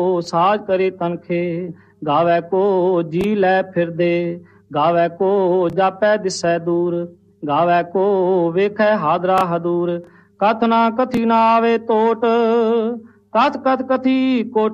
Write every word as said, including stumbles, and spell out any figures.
ਸਾਜ ਕਰੇ ਤਨਖੇ, ਗਾਵੇ ਕੋ ਜੀ ਲੈ ਫਿਰਦੇ, ਗਾਵੇ ਕੋ ਜਾਪੈ ਦਿਸੈ ਦੂਰ, ਗਾਵੇ ਕੋ ਵੇਖੈ ਹਾਦਰਾ ਹਦੂਰ। ਕਥ ਨਾ ਕਥੀ ਨਾ ਆਵੇ ਤੋਟ, ਕਥ ਕਥ ਕਥੀ ਕੋਟ